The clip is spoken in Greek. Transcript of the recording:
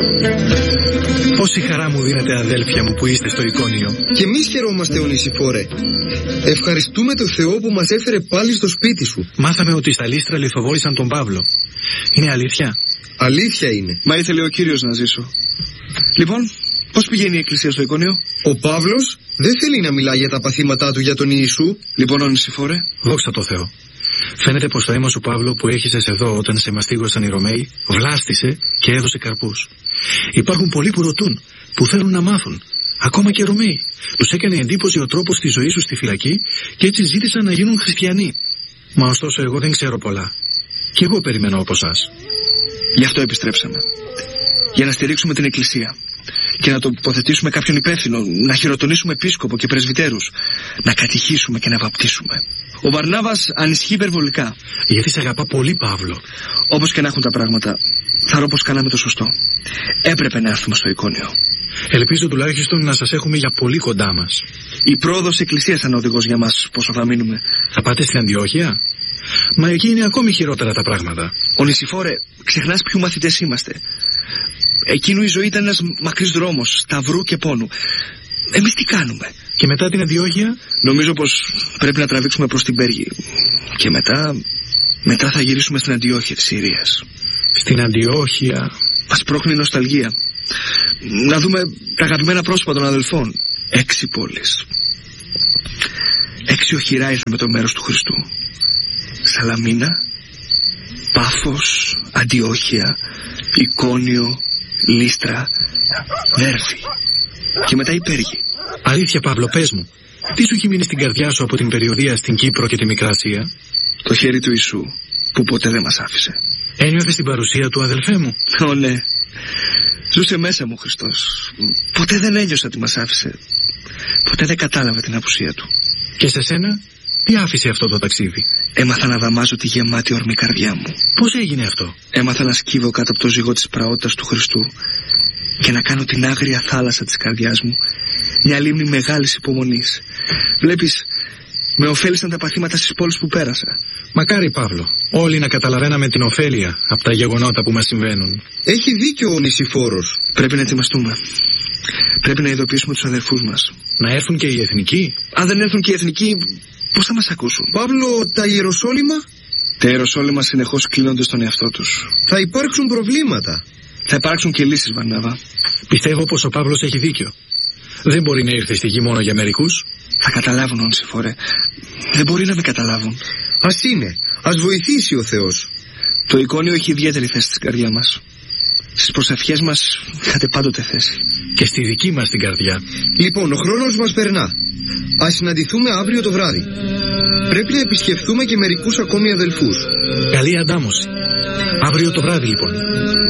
Πόση χαρά μου δίνετε, αδέλφια μου, που είστε στο Εικόνιο. Και εμείς χαιρόμαστε, Ονησιφόρε. Ευχαριστούμε τον Θεό που μας έφερε πάλι στο σπίτι σου. Μάθαμε ότι στα Λύστρα λιθοβόλησαν τον Παύλο. Είναι αλήθεια? Αλήθεια είναι. Μα ήθελε ο Κύριος να ζήσω. Λοιπόν, πώς πηγαίνει η εκκλησία στο Εικόνιο? Ο Παύλος δεν θέλει να μιλάει για τα παθήματά του για τον Ιησού. Λοιπόν, Ονησιφόρε. Δόξα τω Θεώ. Φαίνεται πως το αίμα σου, Παύλο, που έχησες εδώ όταν σε μαστίγωσαν οι Ρωμαίοι, βλάστησε και έδωσε καρπούς. Υπάρχουν πολλοί που ρωτούν, που θέλουν να μάθουν. Ακόμα και Ρωμαίοι. Τους έκανε εντύπωση ο τρόπος της ζωής σου στη φυλακή και έτσι ζήτησαν να γίνουν χριστιανοί. Μα ωστόσο εγώ δεν ξέρω πολλά. Και εγώ περιμένω από εσάς. Γι' αυτό επιστρέψαμε. Για να στηρίξουμε την εκκλησία. Και να τοποθετήσουμε κάποιον υπεύθυνο. Να χειροτονήσουμε επίσκοπο και πρεσβυτέρους. Να κατηχήσουμε και να βαπτίσουμε. Ο Βαρνάβας ανισχύει υπερβολικά. Γιατί σε αγαπά πολύ, Παύλο. Όπως και να έχουν τα πράγματα, θα ρω πως κάναμε το σωστό. Έπρεπε να έρθουμε στο Εικόνιο. Ελπίζω τουλάχιστον να σας έχουμε για πολύ κοντά μας. Η πρόοδος εκκλησίας θα είναι οδηγός για μας, πόσο θα μείνουμε. Θα πάτε στην Αντιόχεια? Μα εκεί είναι ακόμη χειρότερα τα πράγματα. Ονησιφόρε, ξεχνάς ποιου μαθητές είμαστε. Εκείνου η ζωή ήταν ένας μακρύς δρόμος, σταυρού και πόνου. Εμείς τι κάνουμε? Και μετά την Αντιόχεια? Νομίζω πως πρέπει να τραβήξουμε προς την Πέργη. Και μετά θα γυρίσουμε στην Αντιόχεια της Συρίας. Στην Αντιόχεια? Μας πρόχνει νοσταλγία. Να δούμε τα αγαπημένα πρόσωπα των αδελφών. 6 πόλεις. 6 οχυρά ήρθαν με το μέρος του Χριστού. Σαλαμίνα, Πάφος, Αντιόχεια, Εικόνιο, Λύστρα, Δέρφη. Και μετά η Πέργη. Αλήθεια, Παύλο, πες μου, τι σου έχει μείνει στην καρδιά σου από την περιοδεία στην Κύπρο και τη Μικρά Ασία? Το χέρι του Ιησού, που ποτέ δεν μας άφησε. Ένιωθες την παρουσία του, αδελφέ μου? Ω ναι. Ζούσε μέσα μου ο Χριστός. Ποτέ δεν ένιωσα ότι μας άφησε. Ποτέ δεν κατάλαβα την απουσία του. Και σε σένα, τι άφησε αυτό το ταξίδι? Έμαθα να δαμάζω τη γεμάτη ορμή καρδιά μου. Πώς έγινε αυτό? Έμαθα να σκύβω κάτω από το ζυγό της πραότητας του Χριστού και να κάνω την άγρια θάλασσα της καρδιάς μου μια λίμνη μεγάλης υπομονής. Βλέπεις, με ωφέλησαν τα παθήματα στις πόλεις που πέρασα. Μακάρι, Παύλο, όλοι να καταλαβαίναμε την ωφέλεια από τα γεγονότα που μας συμβαίνουν. Έχει δίκιο ο Ονησιφόρος. Πρέπει να ετοιμαστούμε. Πρέπει να ειδοποιήσουμε τους αδερφούς μας. Να έρθουν και οι εθνικοί? Αν δεν έρθουν και οι εθνικοί, πώς θα μας ακούσουν? Παύλο, τα Ιεροσόλυμα? Τα Ιεροσόλυμα συνεχώς κλείνονται στον εαυτό τους. Θα υπάρξουν προβλήματα. Θα υπάρξουν και λύσεις, Βαρνάβα. Πιστεύω πως ο Παύλος έχει δίκιο. Δεν μπορεί να ήρθε στη γη μόνο για μερικούς. Θα καταλάβουν, Ονησιφόρε. Δεν μπορεί να με καταλάβουν. Ας είναι. Ας βοηθήσει ο Θεός. Το Εικόνιο έχει ιδιαίτερη θέση στην καρδιά μας. Στις προσευχές μας είχατε πάντοτε θέση. Και στη δική μας την καρδιά. Λοιπόν, ο χρόνος μας περνά. Ας συναντηθούμε αύριο το βράδυ. Πρέπει να επισκεφθούμε και μερικούς ακόμη αδελφούς. Καλή αντάμωση. Αύριο το βράδυ, λοιπόν.